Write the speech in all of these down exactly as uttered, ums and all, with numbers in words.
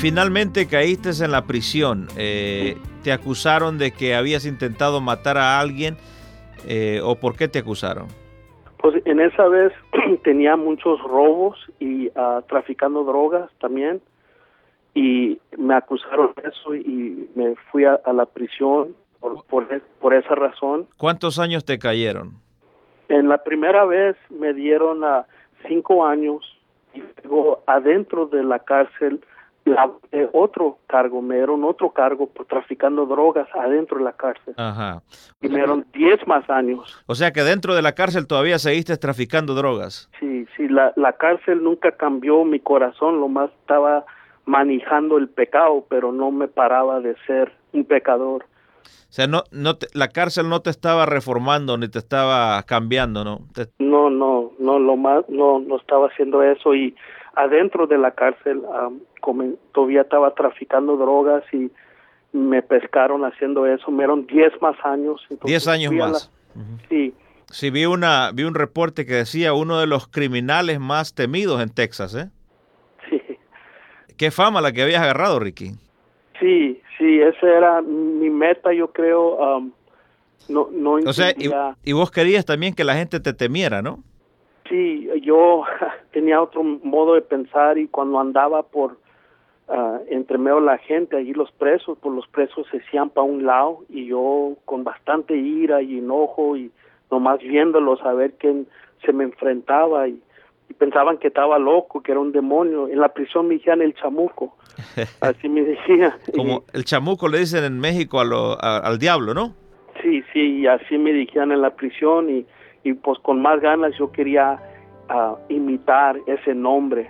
finalmente caíste en la prisión. Eh, ¿Te acusaron de que habías intentado matar a alguien eh, o por qué te acusaron? Pues en esa vez tenía muchos robos y uh, traficando drogas también, y me acusaron de eso y me fui a, a la prisión por, por, por esa razón. ¿Cuántos años te cayeron? En la primera vez me dieron a uh, cinco años y luego adentro de la cárcel la, eh, otro cargo, me dieron otro cargo por traficando drogas adentro de la cárcel. Ajá. Y me dieron diez más años. O sea que dentro de la cárcel todavía seguiste traficando drogas. Sí, sí, la, la cárcel nunca cambió mi corazón, lo más estaba manejando el pecado, pero no me paraba de ser un pecador. O sea, no, no te, la cárcel no te estaba reformando ni te estaba cambiando, ¿no? Te... No, no, no, lo más, no, no estaba haciendo eso, y adentro de la cárcel um, como, todavía estaba traficando drogas y me pescaron haciendo eso. Me dieron diez más años. Diez años más. La... Uh-huh. Sí. Sí, vi una, vi un reporte que decía uno de los criminales más temidos en Texas, ¿eh? Sí. Qué fama la que habías agarrado, Ricky. Sí, sí, esa era mi meta, yo creo. Um, no, no entendía. O sea, y, y vos querías también que la gente te temiera, ¿no? Sí, yo tenía otro modo de pensar, y cuando andaba por uh, entre medio de la gente, allí los presos, pues los presos se hacían para un lado, y yo con bastante ira y enojo, y nomás viéndolos a ver quién se me enfrentaba, y, y pensaban que estaba loco, que era un demonio. En la prisión me decían el chamuco, así me decían. Como el chamuco le dicen en México a lo, a, al diablo, ¿no? Sí, sí, y así me decían en la prisión, y, y pues con más ganas yo quería uh, imitar ese nombre.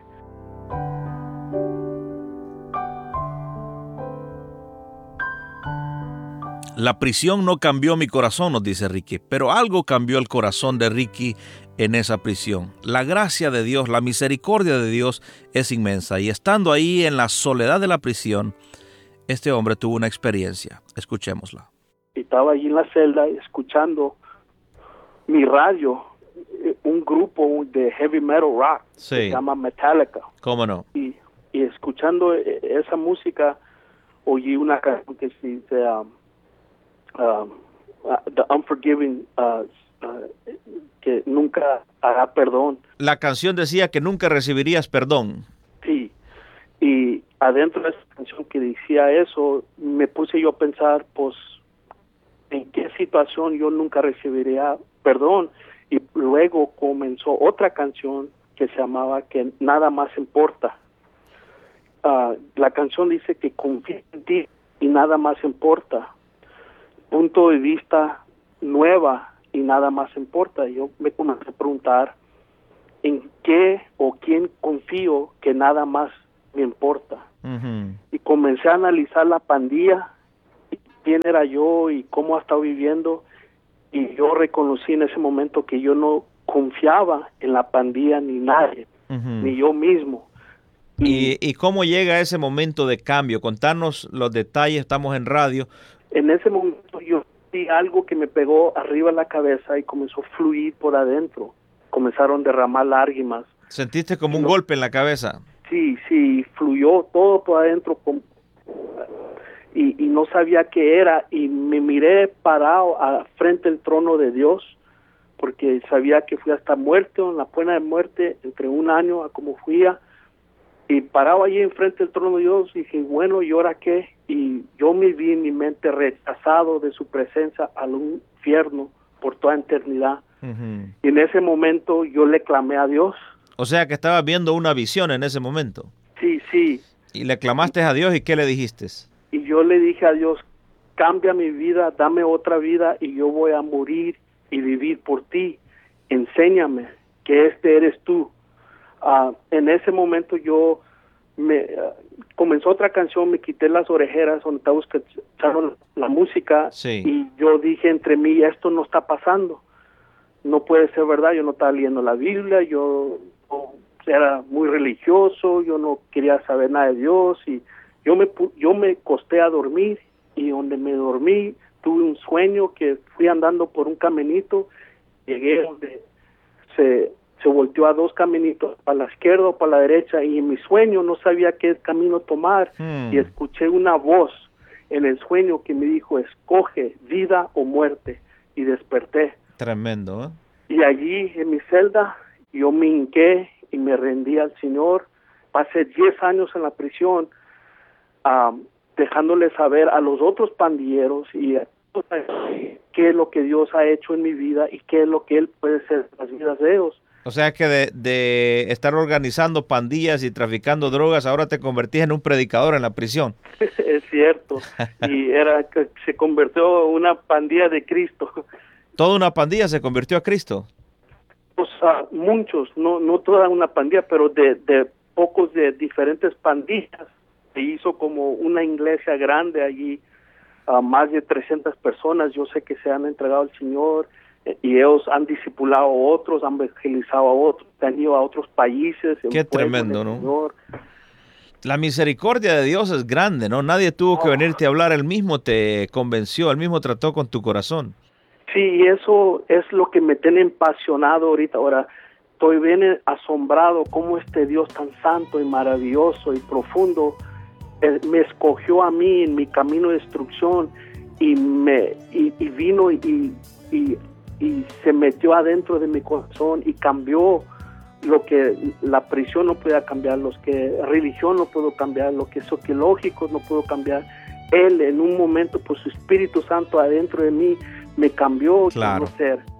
La prisión no cambió mi corazón, nos dice Ricky, pero algo cambió el corazón de Ricky en esa prisión. La gracia de Dios, la misericordia de Dios es inmensa, y estando ahí en la soledad de la prisión, este hombre tuvo una experiencia. Escuchémosla. Estaba allí en la celda escuchando mi radio, un grupo de heavy metal rock, sí, que se llama Metallica. ¿Cómo no? Y, y escuchando esa música, oí una canción que se dice um, um, uh, The Unforgiving, uh, uh, que nunca hará perdón. La canción decía que nunca recibirías perdón. Sí, y adentro de esa canción que decía eso, me puse yo a pensar, pues, en qué situación yo nunca recibiría perdón. Y luego comenzó otra canción que se llamaba Que Nada Más Importa. Uh, la canción dice que confía en ti y nada más importa. Punto de vista nueva y nada más importa. Yo me comencé a preguntar en qué o quién confío que nada más me importa. Uh-huh. Y comencé a analizar la pandilla, quién era yo y cómo ha estado viviendo, y yo reconocí en ese momento que yo no confiaba en la pandilla ni nadie, uh-huh, ni yo mismo. ¿Y, ¿Y cómo llega ese momento de cambio? Contanos los detalles, estamos en radio. En ese momento yo vi algo que me pegó arriba de la cabeza y comenzó a fluir por adentro. Comenzaron a derramar lágrimas. ¿Sentiste como un no, golpe en la cabeza? Sí, sí, fluyó todo por adentro con, y, y no sabía qué era, y me miré parado a, frente al trono de Dios, porque sabía que fui hasta muerte, en la pena de muerte, entre un año a como fui, y parado allí enfrente del trono de Dios, dije, bueno, ¿y ahora qué? Y yo me vi en mi mente rechazado de su presencia al infierno por toda eternidad. Uh-huh. Y en ese momento yo le clamé a Dios. O sea que estabas viendo una visión en ese momento. Sí, sí. Y le clamaste a Dios, ¿y qué le dijiste? Y yo le dije a Dios, cambia mi vida, dame otra vida, y yo voy a morir y vivir por ti. Enséñame que este eres tú. Uh, en ese momento yo me uh, comenzó otra canción, me quité las orejeras donde estaba escuchando la música, sí, y yo dije entre mí, esto no está pasando, no puede ser verdad. Yo no estaba leyendo la Biblia, yo no, era muy religioso, yo no quería saber nada de Dios, y yo me yo me costé a dormir, y donde me dormí tuve un sueño que fui andando por un caminito, llegué donde se se volteó a dos caminitos, para la izquierda o para la derecha, y en mi sueño no sabía qué camino tomar, Hmm. y escuché una voz en el sueño que me dijo, escoge vida o muerte, y desperté. Tremendo, ¿eh? Y allí en mi celda yo me hinqué y me rendí al Señor. Pasé diez años en la prisión, um, dejándole saber a los otros pandilleros y a qué es lo que Dios ha hecho en mi vida y qué es lo que Él puede hacer en las vidas de ellos. O sea que de, de estar organizando pandillas y traficando drogas, ahora te convertís en un predicador en la prisión. Es cierto. Y era que se convirtió en una pandilla de Cristo. Toda una pandilla se convirtió a Cristo. O sea, muchos, no no toda una pandilla, pero de, de pocos de diferentes pandillas. Se hizo como una iglesia grande allí, a más de trescientas personas. Yo sé que se han entregado al Señor, eh, y ellos han discipulado a otros, han evangelizado a otros, han ido a otros países. Qué tremendo, ¿no? Señor. La misericordia de Dios es grande, ¿no? Nadie tuvo oh. que venirte a hablar, Él mismo te convenció, Él mismo trató con tu corazón. Sí, y eso es lo que me tiene apasionado ahorita. Ahora, estoy bien asombrado cómo este Dios tan santo y maravilloso y profundo eh, me escogió a mí en mi camino de instrucción y me y, y vino y, y, y se metió adentro de mi corazón y cambió lo que la prisión no podía cambiar, los que religión no puedo cambiar, lo que sociológico no puedo cambiar. Él en un momento, por su Espíritu Santo adentro de mí, me cambió claro. a conocer.